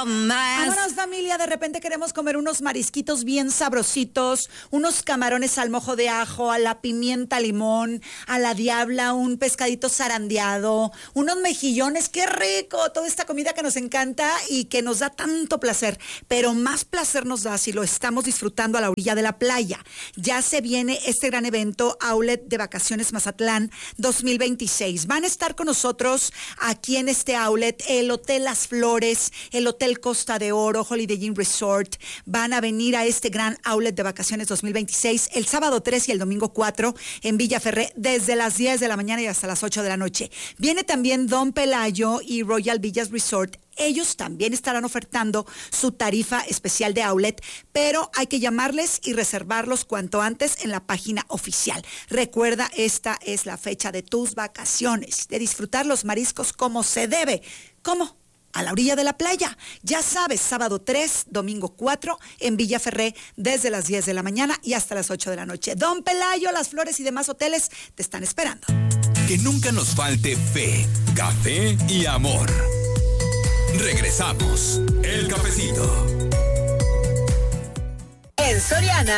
más. Vámonos, familia, de repente queremos comer unos marisquitos bien sabrositos, unos camarones al mojo de ajo, a la pimienta limón, a la diabla, un pescadito zarandeado, unos mejillones, qué rico, toda esta comida que nos encanta y que nos da tanto placer, pero más placer nos da si lo estamos disfrutando a la orilla de la playa. Ya se viene este gran evento, Outlet de Vacaciones Mazatlán 2026. Van a estar con nosotros aquí en este outlet el Hotel Las Flores, el Hotel Costa de Oro, Holiday Inn Resort. Van a venir a este gran Outlet de Vacaciones 2026 el sábado 3 y el domingo 4 en Villa Ferré desde las 10 de la mañana y hasta las 8 de la noche. Viene también Don Pelayo y Royal Villas Resort. Ellos también estarán ofertando su tarifa especial de outlet, pero hay que llamarles y reservarlos cuanto antes en la página oficial. Recuerda, esta es la fecha de tus vacaciones, de disfrutar los mariscos como se debe. ¿Cómo? A la orilla de la playa. Ya sabes, sábado 3, domingo 4, en Villa Ferré, desde las 10 de la mañana y hasta las 8 de la noche. Don Pelayo, Las Flores y demás hoteles te están esperando. Que nunca nos falte fe, café y amor. Regresamos. El cafecito. En Soriana